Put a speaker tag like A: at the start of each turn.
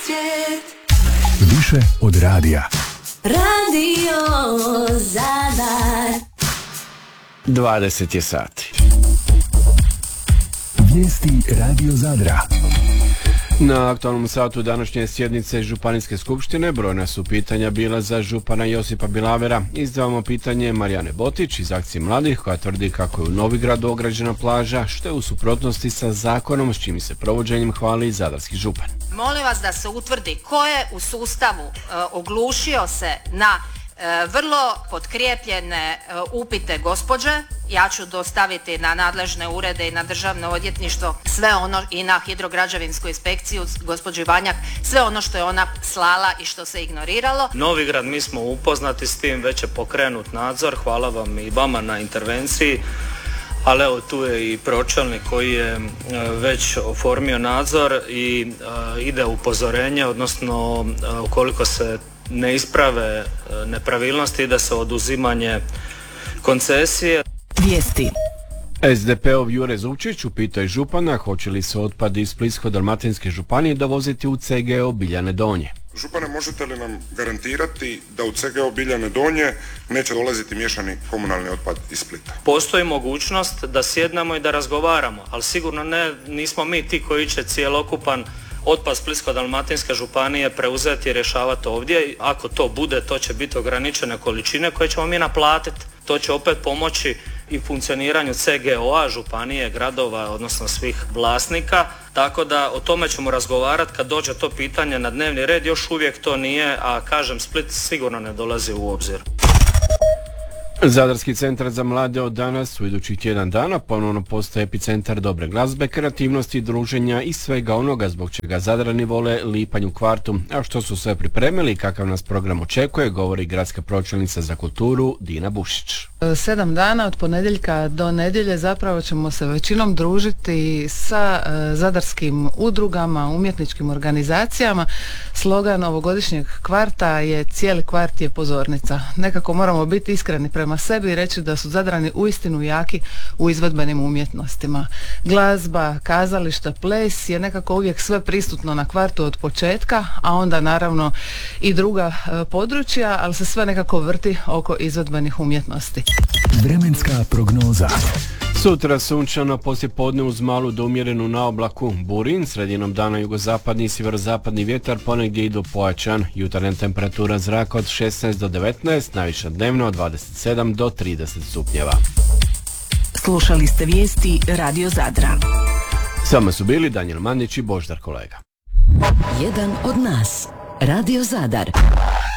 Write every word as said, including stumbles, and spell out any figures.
A: svijet.
B: Više od radija.
A: Radio Zadar.
C: dvadeset je sati.
B: Vijesti Radio Zadra.
C: Na aktualnom satu današnje sjednice Županijske skupštine brojna su pitanja bila za župana Josipa Bilavera. Izdavamo pitanje Marijane Botić iz Akcije mladih koja tvrdi kako je u Novigradu ograđena plaža, što je u suprotnosti sa zakonom s čim se provođenjem hvali zadarski župan.
D: Molim vas da se utvrdi ko je u sustavu e, oglušio se na e, vrlo potkrijepljene e, upite gospođe. Ja ću dostaviti na nadležne urede i na državno odvjetništvo sve ono i na hidrograđevinsku inspekciju gospođi Vanjak, sve ono što je ona slala i što se ignoriralo.
E: Novigrad, mi smo upoznati s tim, već je pokrenut nadzor, hvala vam i vama na intervenciji. Ali evo tu je i pročelnik koji je već oformio nadzor i uh, ide upozorenje, odnosno uh, ukoliko se ne isprave uh, nepravilnosti ide se oduzimanje koncesije.
F: Vijesti.
C: es de pe-ov Jure Zupčić upitao je župana hoće li se otpad iz Splitsko-dalmatinske županije dovoziti u ce ge o Biljane Donje.
G: Župane, možete li nam garantirati da u ce ge o Biljane Donje neće dolaziti miješani komunalni otpad iz Splita?
E: Postoji mogućnost da sjednemo i da razgovaramo, ali sigurno ne, nismo mi ti koji će cjelokupan otpad Splitsko-dalmatinske županije preuzeti i rješavati ovdje. Ako to bude, to će biti ograničene količine koje ćemo mi naplatiti. To će opet pomoći i funkcioniranju ce ge o-a, županije, gradova, odnosno svih vlasnika. Tako da o tome ćemo razgovarati kad dođe to pitanje na dnevni red. Još uvijek to nije, a kažem, Split sigurno ne dolazi u obzir.
C: Zadarski centar za mlade od danas u idućih tjedan dana ponovno postaje epicentar dobre glazbe, kreativnosti, druženja i svega onoga zbog čega Zadrani vole lipanj u kvartu. A što su sve pripremili i kakav nas program očekuje, govori gradska pročelnica za kulturu Dina Bušić.
H: Sedam dana od ponedjeljka do nedjelje zapravo ćemo se većinom družiti sa e, zadarskim udrugama, umjetničkim organizacijama. Slogan ovogodišnjeg kvarta je cijeli kvart je pozornica. Nekako moramo biti iskreni prema sebi i reći da su Zadrani uistinu jaki u izvedbenim umjetnostima. Glazba, kazališta, ples je nekako uvijek sve prisutno na kvartu od početka, a onda naravno i druga e, područja, ali se sve nekako vrti oko izvedbenih umjetnosti.
B: Vremenska prognoza.
C: Sutra sunčano, poslije podne uz malu do umjerenu na oblaku burin, sredinom dana jugozapadni i sjeverozapadni vjetar ponegdje idu pojačan, jutarnja temperatura zraka od šesnaest do devetnaest, najviša dnevno od dvadeset sedam do trideset stupnjeva.
F: Slušali ste vijesti Radio Zadra.
C: Samo su bili Danijel Mandić i Boždar Kolega.
F: Jedan od nas. Radio Zadar.